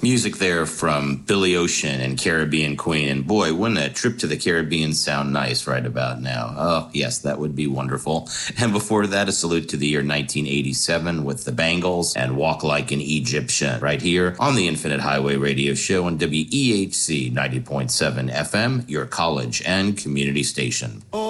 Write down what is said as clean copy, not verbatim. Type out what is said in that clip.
Music there from Billy Ocean and Caribbean Queen. And boy, wouldn't a trip to the Caribbean sound nice right about now? Oh, yes, that would be wonderful. And before that, a salute to the year 1987 with the Bangles and Walk Like an Egyptian right here on the Infinite Highway Radio Show on WEHC 90.7 FM, your college and community station.